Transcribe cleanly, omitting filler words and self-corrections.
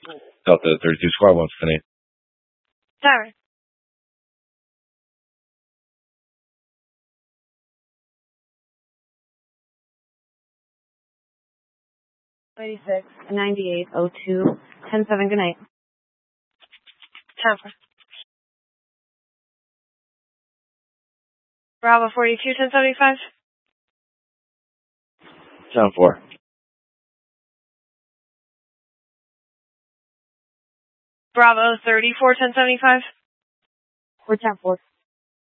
Delta 32 Squad 158. Tower. $86, 9802, 10-7, good night. Tower. Bravo 42, 1075. 10-4. Bravo 34, 1075. We're 10-4.